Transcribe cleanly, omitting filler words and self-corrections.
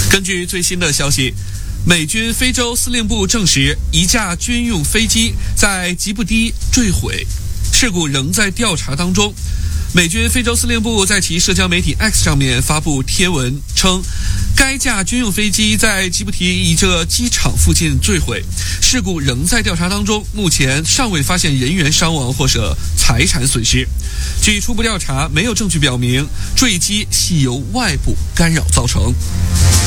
根据最新的消息，美军非洲司令部证实，一架军用飞机在吉布提坠毁，事故仍在调查当中。美军非洲司令部在其社交媒体 X 上面发布贴文称，该架军用飞机在吉布提一个机场附近坠毁，事故仍在调查当中，目前尚未发现人员伤亡或者财产损失。据初步调查，没有证据表明坠机系由外部干扰造成。